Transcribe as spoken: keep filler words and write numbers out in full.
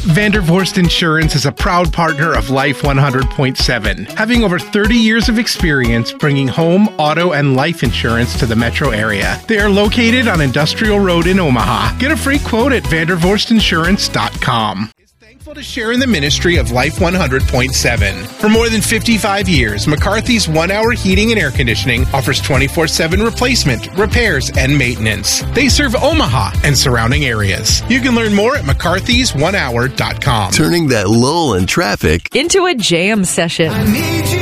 Vandervorst Insurance is a proud partner of Life one hundred point seven, having over thirty years of experience bringing home, auto, and life insurance to the metro area. They are located on Industrial Road in Omaha. Get a free quote at vandervorst insurance dot com. To share in the ministry of Life one hundred point seven. For more than fifty-five years, McCarthy's One Hour Heating and Air Conditioning offers twenty-four seven replacement, repairs, and maintenance. They serve Omaha and surrounding areas. You can learn more at mccarthys one hour dot com. Turning that lull in traffic into a jam session. I need you